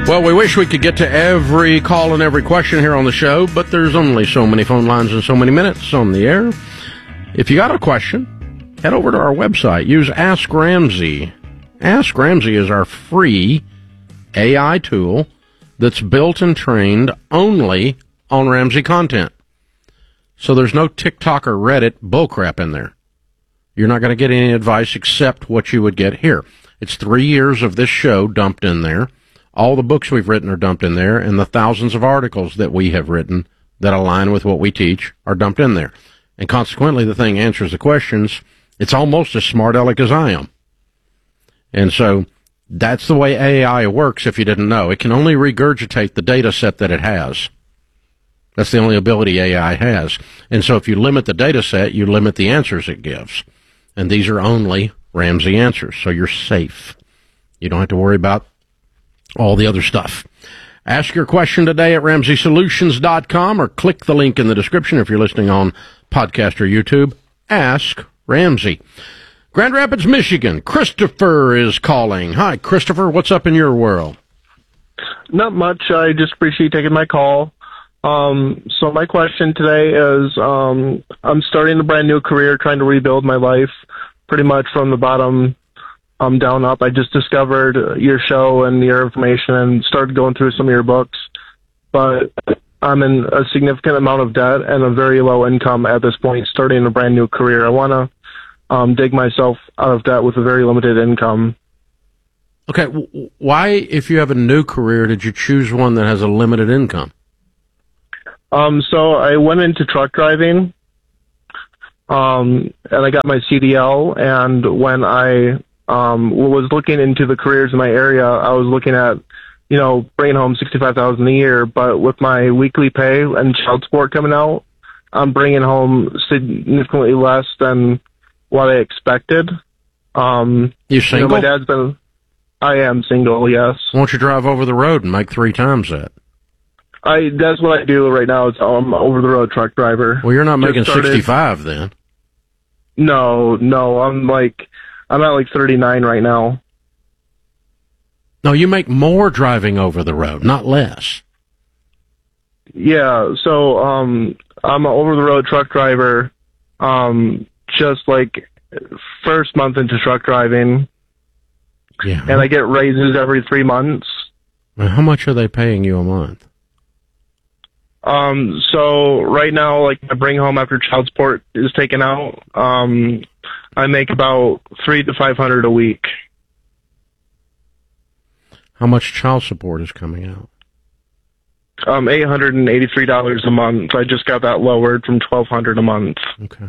Well, we wish we could get to every call and every question here on the show, but there's only so many phone lines and so many minutes on the air. If you got a question, head over to our website. Use Ask Ramsey. Ask Ramsey is our free AI tool that's built and trained only on Ramsey content. So there's no TikTok or Reddit bullcrap in there. You're not going to get any advice except what you would get here. It's 3 years of this show dumped in there. All the books we've written are dumped in there, and the thousands of articles that we have written that align with what we teach are dumped in there. And consequently, the thing answers the questions. It's almost as smart aleck as I am. And so that's the way AI works if you didn't know. It can only regurgitate the data set that it has. That's the only ability AI has. And so if you limit the data set, you limit the answers it gives. And these are only Ramsey answers, so you're safe. You don't have to worry about all the other stuff. Ask your question today at RamseySolutions.com or click the link in the description if you're listening on podcast or YouTube. Ask Ramsey. Grand Rapids, Michigan. Christopher is calling. Hi, Christopher. What's up in your world? Not much. I just appreciate you taking my call. So my question today is, I'm starting a brand new career, trying to rebuild my life pretty much from the bottom down up. I just discovered your show and your information and started going through some of your books, but I'm in a significant amount of debt and a very low income at this point, starting a brand new career. I want to dig myself out of debt with a very limited income. Okay, why, if you have a new career, did you choose one that has a limited income? So I went into truck driving, and I got my CDL, and when I was looking into the careers in my area, I was looking at, bringing home $65,000 a year, but with my weekly pay and child support coming out, I'm bringing home significantly less than what I expected. You single? I am single, yes. Why don't you drive over the road and make 3 times that? That's what I do right now. I'm over the road truck driver. Well, you're not making 65 then. No, I'm at like 39 right now. No, you make more driving over the road, not less. Yeah, so I'm an over the road truck driver. Just like first month into truck driving. Yeah. And I get raises every 3 months. Well, how much are they paying you a month? So right now, like I bring home after child support is taken out, I make about $300 to $500 a week. How much child support is coming out? $883 a month. I just got that lowered from $1,200 a month. Okay.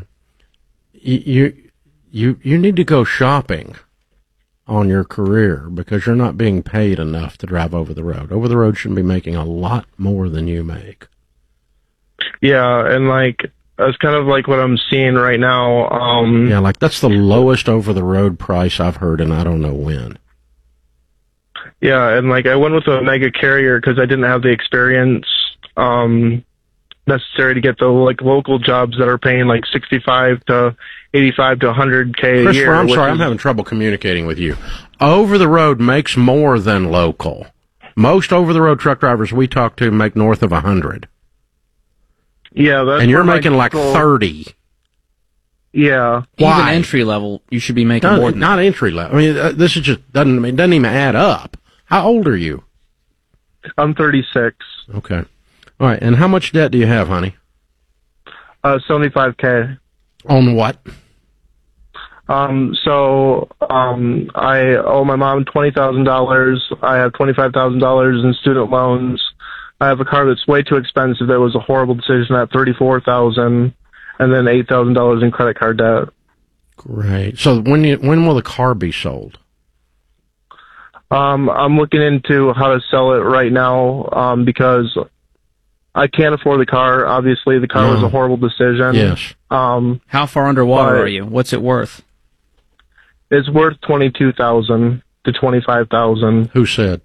You need to go shopping on your career because you're not being paid enough to drive over the road. Over the road shouldn't be making a lot more than you make. Yeah, and that's kind of like what I'm seeing right now. Yeah, that's the lowest over-the-road price I've heard, and I don't know when. Yeah, and I went with a mega carrier because I didn't have the experience necessary to get the local jobs that are paying 65 to 85 to 100K a year. I'm sorry, I'm having trouble communicating with you. Over-the-road makes more than local. Most over-the-road truck drivers we talk to make north of 100. Yeah, that's and you're making 30. Yeah. Why? Even entry level, you should be making more than not that. entry level. I mean, this is just doesn't even add up. How old are you? I'm 36. Okay. All right. And how much debt do you have, honey? 75K. On what? I owe my mom $20,000. I have $25,000 in student loans. I have a car that's way too expensive. That was a horrible decision at $34,000, and then $8,000 in credit card debt. Great. So when will the car be sold? I'm looking into how to sell it right now because I can't afford the car. Obviously, the car was a horrible decision. Yes. How far underwater are you? What's it worth? It's worth $22,000 to $25,000. Who said?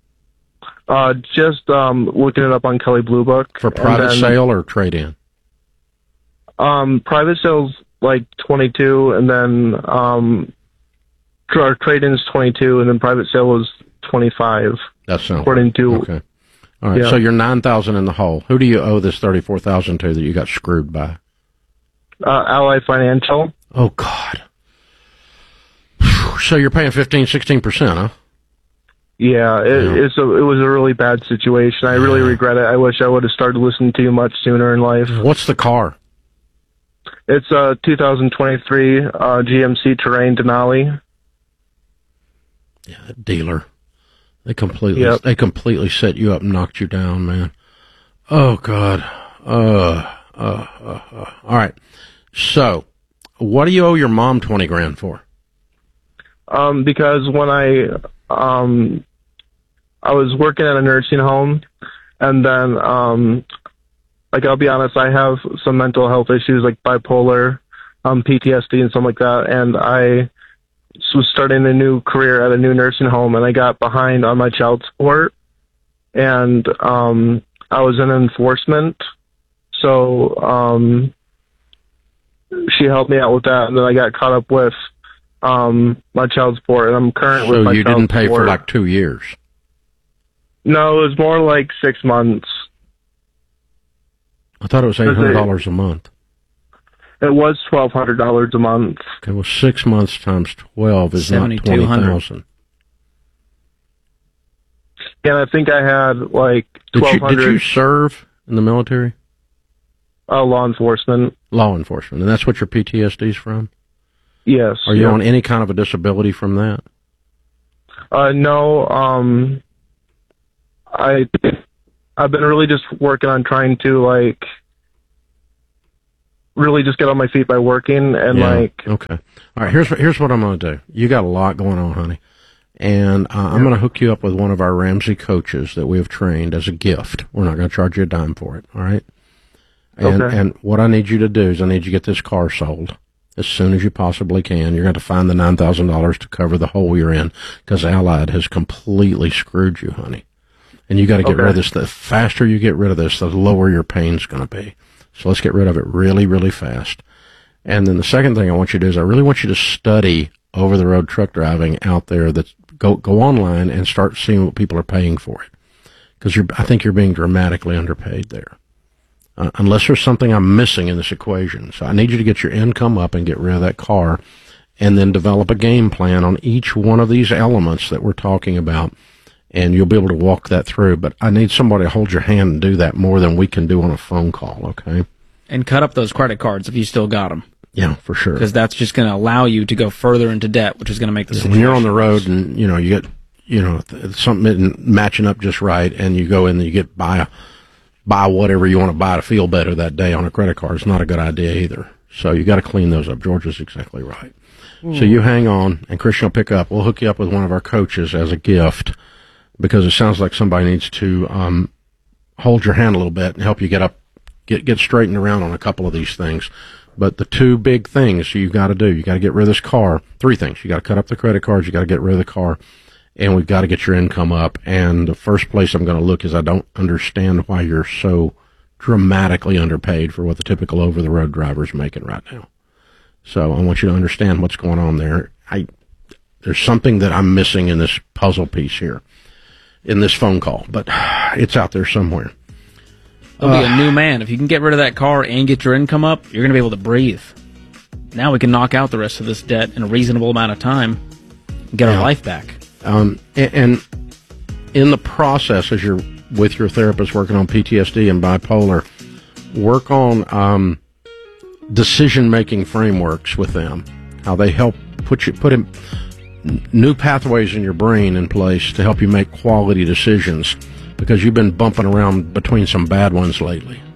Just looking it up on Kelley Blue Book. For private sale or trade-in? Private sale's 22, and then trade-in's 22, and then private sale was 25. That sounds according to. Okay. All right. Yeah. So you're $9,000 in the hole. Who do you owe this $34,000 to that you got screwed by? Ally Financial. Oh God. So you're paying 16%, huh? Yeah, it was a really bad situation. I really regret it. I wish I would have started listening to you much sooner in life. What's the car? It's a 2023 GMC Terrain Denali. Yeah, dealer. They completely set you up and knocked you down, man. Oh God. All right. So, what do you owe your mom $20,000 for? Because when I was working at a nursing home, and then like, I'll be honest, I have some mental health issues like bipolar, PTSD and something like that, and I was starting a new career at a new nursing home, and I got behind on my child support, and I was in enforcement, so she helped me out with that, and then I got caught up with my child support, and I'm current with my child support. So you didn't pay for like 2 years? No, it was more like 6 months. I thought it was $800 a month. It was $1,200 a month. Okay, well, 6 months times 12 is not $20,000. And I think I had like $1,200. Did you serve in the military? Law enforcement. Law enforcement, and that's what your PTSD is from? Yes. Are you on any kind of a disability from that? No. I've been really just working on trying to like really just get on my feet by working and Okay. All right. Here's what I'm going to do. You got a lot going on, honey, and I'm going to hook you up with one of our Ramsey coaches that we have trained as a gift. We're not going to charge you a dime for it. All right. And what I need you to do is I need you to get this car sold as soon as you possibly can. You're going to find the $9,000 to cover the hole you're in because Allied has completely screwed you, honey. And you got to get rid of this. The faster you get rid of this, the lower your pain's going to be. So let's get rid of it really, really fast. And then the second thing I want you to do is I really want you to study over-the-road truck driving out there. Go online and start seeing what people are paying for it. Because I think you're being dramatically underpaid there. Unless there's something I'm missing in this equation. So I need you to get your income up and get rid of that car and then develop a game plan on each one of these elements that we're talking about, and you'll be able to walk that through. But I need somebody to hold your hand and do that more than we can do on a phone call, okay? And cut up those credit cards if you still got them. Yeah, for sure. Because that's just going to allow you to go further into debt, which is going to make the situation. When you're on the road and, you get, something isn't matching up just right, and you go in and you get buy whatever you want to buy to feel better that day on a credit card, it's not a good idea either. So you got to clean those up. George is exactly right. So you hang on, and Christian will pick up. We'll hook you up with one of our coaches as a gift, because it sounds like somebody needs to hold your hand a little bit and help you get straightened around on a couple of these things. But the two big things you got to do, you got to get rid of this car. 3 things. You got to cut up the credit cards, you got to get rid of the car, and we've got to get your income up. And the first place I'm going to look is I don't understand why you're so dramatically underpaid for what the typical over-the-road driver is making right now. So I want you to understand what's going on there. There's something that I'm missing in this puzzle piece here, in this phone call, but it's out there somewhere. You'll be a new man. If you can get rid of that car and get your income up, you're going to be able to breathe. Now we can knock out the rest of this debt in a reasonable amount of time and get our life back. And in the process, as you're with your therapist working on PTSD and bipolar, work on decision-making frameworks with them, how they help put in new pathways in your brain in place to help you make quality decisions, because you've been bumping around between some bad ones lately.